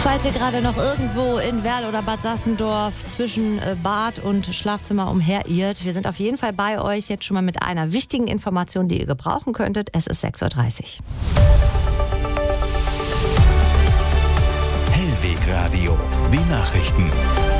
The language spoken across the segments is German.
Falls ihr gerade noch irgendwo in Werl oder Bad Sassendorf zwischen Bad und Schlafzimmer umherirrt, wir sind auf jeden Fall bei euch jetzt schon mal mit einer wichtigen Information, die ihr gebrauchen könntet. Es ist 6.30 Uhr. Hellwegradio, die Nachrichten.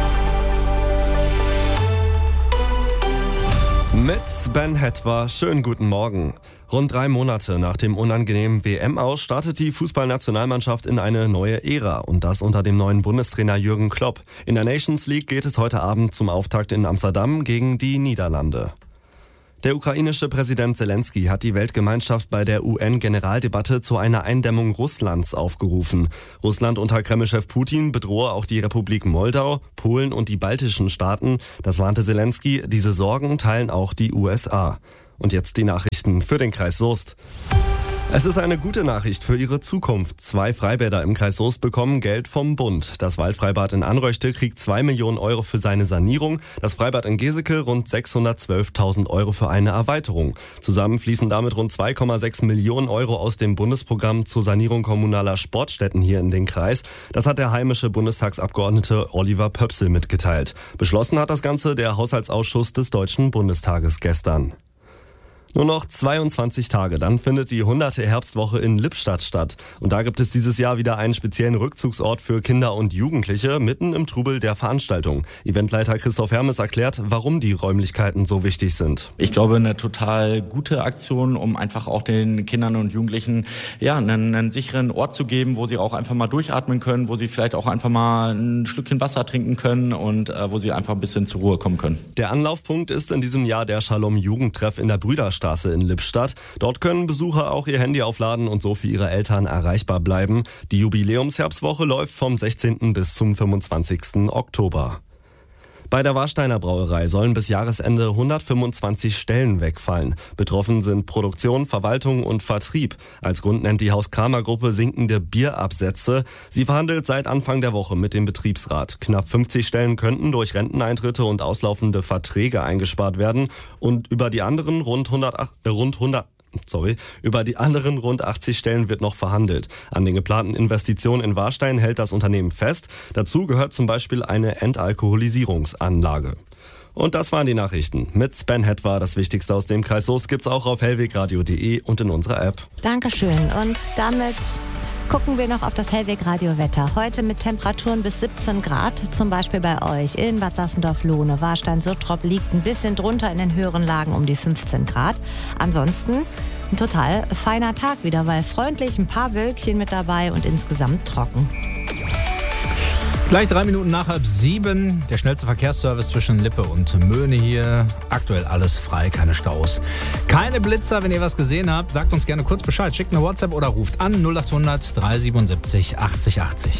Mit Ben Hetwa, schönen guten Morgen. Rund 3 Monate nach dem unangenehmen WM-Aus startet die Fußballnationalmannschaft in eine neue Ära und das unter dem neuen Bundestrainer Jürgen Klopp. In der Nations League geht es heute Abend zum Auftakt in Amsterdam gegen die Niederlande. Der ukrainische Präsident Zelensky hat die Weltgemeinschaft bei der UN-Generaldebatte zu einer Eindämmung Russlands aufgerufen. Russland unter Kremlchef Putin bedrohe auch die Republik Moldau, Polen und die baltischen Staaten. Das warnte Zelensky. Diese Sorgen teilen auch die USA. Und jetzt die Nachrichten für den Kreis Soest. Es ist eine gute Nachricht für ihre Zukunft. 2 Freibäder im Kreis Soest bekommen Geld vom Bund. Das Waldfreibad in Anröchte kriegt 2 Millionen Euro für seine Sanierung. Das Freibad in Geseke rund 612.000 Euro für eine Erweiterung. Zusammen fließen damit rund 2,6 Millionen Euro aus dem Bundesprogramm zur Sanierung kommunaler Sportstätten hier in den Kreis. Das hat der heimische Bundestagsabgeordnete Oliver Pöpsel mitgeteilt. Beschlossen hat das Ganze der Haushaltsausschuss des Deutschen Bundestages gestern. Nur noch 22 Tage, dann findet die 100. Herbstwoche in Lippstadt statt. Und da gibt es dieses Jahr wieder einen speziellen Rückzugsort für Kinder und Jugendliche, mitten im Trubel der Veranstaltung. Eventleiter Christoph Hermes erklärt, warum die Räumlichkeiten so wichtig sind. Ich glaube, eine total gute Aktion, um einfach auch den Kindern und Jugendlichen einen sicheren Ort zu geben, wo sie auch einfach mal durchatmen können, wo sie vielleicht auch einfach mal ein Schlückchen Wasser trinken können und wo sie einfach ein bisschen zur Ruhe kommen können. Der Anlaufpunkt ist in diesem Jahr der Shalom-Jugendtreff in der Brüderstraße in Lippstadt. Dort können Besucher auch ihr Handy aufladen und so für ihre Eltern erreichbar bleiben. Die Jubiläumsherbstwoche läuft vom 16. bis zum 25. Oktober. Bei der Warsteiner Brauerei sollen bis Jahresende 125 Stellen wegfallen. Betroffen sind Produktion, Verwaltung und Vertrieb. Als Grund nennt die Haus-Kramer-Gruppe sinkende Bierabsätze. Sie verhandelt seit Anfang der Woche mit dem Betriebsrat. Knapp 50 Stellen könnten durch Renteneintritte und auslaufende Verträge eingespart werden. Und über die anderen rund 80 Stellen wird noch verhandelt. An den geplanten Investitionen in Warstein hält das Unternehmen fest. Dazu gehört zum Beispiel eine Entalkoholisierungsanlage. Und das waren die Nachrichten. Mit Ben Hetwa, das Wichtigste aus dem Kreis Soest, gibt's auch auf hellwegradio.de und in unserer App. Dankeschön. Und damit gucken wir noch auf das Hellweg-Radio-Wetter. Heute mit Temperaturen bis 17 Grad, zum Beispiel bei euch in Bad Sassendorf-Lohne. Warstein-Suttrop liegt ein bisschen drunter, in den höheren Lagen um die 15 Grad. Ansonsten ein total feiner Tag wieder, weil freundlich, ein paar Wölkchen mit dabei und insgesamt trocken. Gleich 3 Minuten nach 6:30. Der schnellste Verkehrsservice zwischen Lippe und Möhne hier. Aktuell alles frei, keine Staus. Keine Blitzer, wenn ihr was gesehen habt, sagt uns gerne kurz Bescheid. Schickt eine WhatsApp oder ruft an 0800 377 80 80.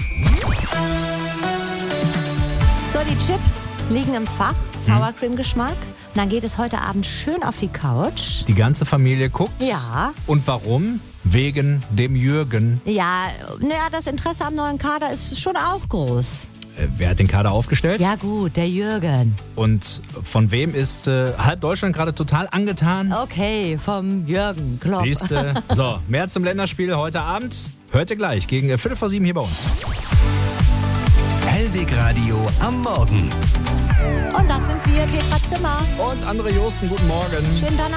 So, die Chips liegen im Fach. Sour Cream Geschmack. Und dann geht es heute Abend schön auf die Couch. Die ganze Familie guckt. Ja. Und warum? Wegen dem Jürgen. Ja, das Interesse am neuen Kader ist schon auch groß. Wer hat den Kader aufgestellt? Ja gut, der Jürgen. Und von wem ist halb Deutschland gerade total angetan? Okay, vom Jürgen Klopp. Siehste. So, mehr zum Länderspiel heute Abend. Hört ihr gleich gegen 6:45 hier bei uns. Hellwegradio am Morgen. Und das sind wir, Petra Zimmer. Und André Josten, guten Morgen. Schönen Donnerstag.